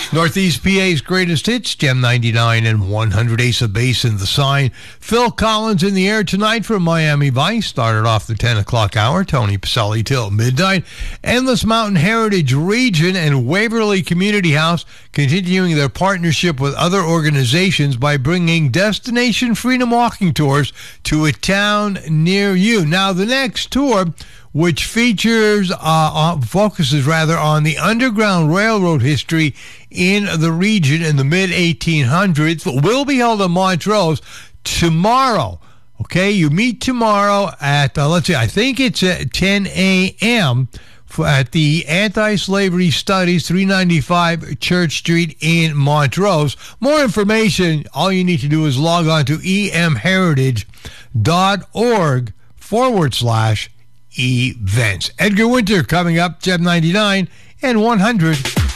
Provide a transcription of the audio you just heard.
Northeast PA's greatest hits, Gem 99 and 100, Ace of Base in the Sign. Phil Collins in the air tonight from Miami Vice. Started off the 10 o'clock hour. Tony Pacelli till midnight. Endless Mountain Heritage Region and Waverly Community House continuing their partnership with other organizations by bringing Destination Freedom walking tours to a town near you. Now, the next tour, which focuses on the Underground Railroad history in the region in the mid-1800s, will be held in Montrose tomorrow. Okay, you meet tomorrow at, I think it's at 10 a.m. At the Anti-Slavery Studies, 395 Church Street in Montrose. More information, all you need to do is log on to emheritage.org/events. Edgar Winter coming up, Gem 99 and 100.